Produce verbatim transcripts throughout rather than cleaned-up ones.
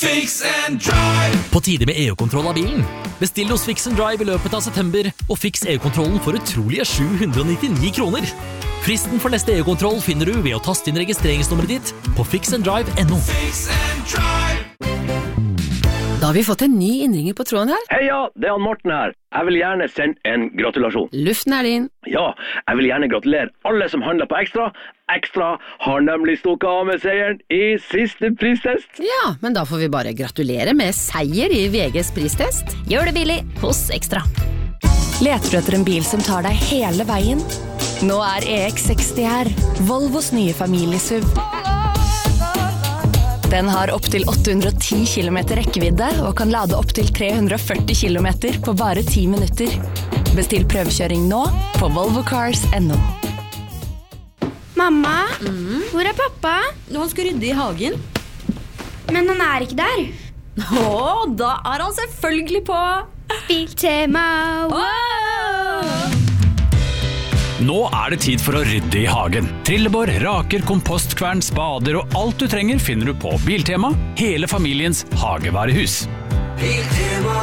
Fix and Drive. På tide med E U-kontroll av bilen. Bestill hos Fix and Drive i løpet av september, og fiks E U-kontrollen for utrolige sju hundre og nittini kroner. Fristen for neste E U-kontroll finner du ved å taste inn registreringsnummeret ditt på fix and drive punktum no. Fix and Drive. Da har vi fått en ny innringer på tråden her. Heia, det er han Morten her. Jeg vil gjerne sende en gratulasjon. Luften er din. Ja, jeg vil gjerne gratulere alle som handler på Ekstra. Ekstra har nemlig stukket av med seieren i siste pristest. Ja, men da får vi bare gratulere med seier i V G's pristest. Gjør det billig hos Ekstra. Leter du etter en bil som tar deg hele veien? Nå er E X seksti her, Volvos nye familiesuv. Den har opp til åtte hundre og ti kilometer rekkevidde og kan lade opp til tre hundre og førti kilometer på bare ti minutter. Bestill prøvekjøring nå på volvo cars punktum no. Mamma, mm. hvor er pappa? Han skal rydde i hagen. Men han er ikke der. Åh, da er han selvfølgelig på Biltema. Wow! Nå er det tid for å rydde i hagen. Trillebår, raker, kompostkvern, spader og alt du trenger finner du på Biltema, hele familiens hagevarehus. Biltema.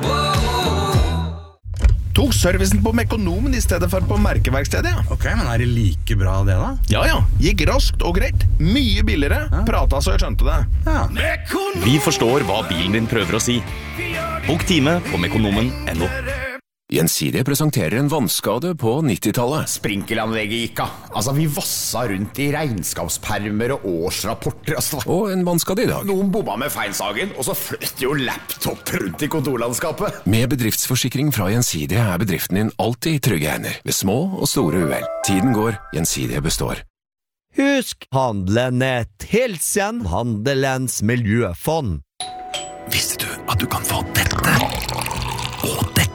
Tok servicen på Mekonomen i stedet for på merkeverkstedet, ja. Ok, men er det like bra det da? Ja, ja. Gikk raskt og greit. Mye billigere. Ja. Prata så jeg skjønte det. Ja. Vi forstår hva bilen din prøver å si. Bok time på mekonomen punktum no. Gjensidige presenterer en vannskade på nittitallet. Sprinkelanlegget gikk av. Altså, vi vassa rundt i regnskapspermer og årsrapporter. Altså. Og en vannskade i dag. Noen bomma med feilsagen, og så fløt jo laptop rundt i kontorlandskapet. Med bedriftsforsikring fra Gjensidige er bedriften din alltid i trygge hender, ved små og store uhell. Tiden går, Gjensidige består. Husk, handelen er Hilsen, Handelens miljøfond. Visste du at du kan få dette? Og dette?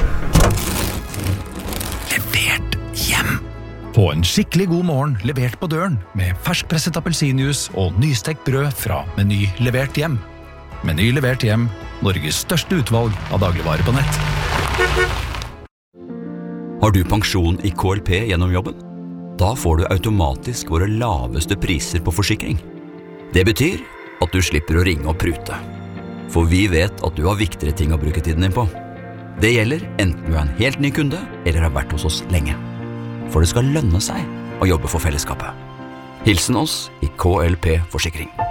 Levert hjem. Få en skikkelig god morgen levert på døren med ferskpresset appelsinjuice og nystekt brød fra Meny levert hjem. Meny levert hjem, Norges største utvalg av dagligvarer på nett. Har du pensjon i K L P gjennom jobben? Da får du automatisk våre laveste priser på forsikring. Det betyr at du slipper å ringe og prute. For vi vet at du har viktigere ting å bruke tiden din på. Det gjelder enten du er en helt ny kunde eller har vært hos oss lenge. For det skal lønne seg å jobbe for fellesskapet. Hilsen oss i K L P Forsikring.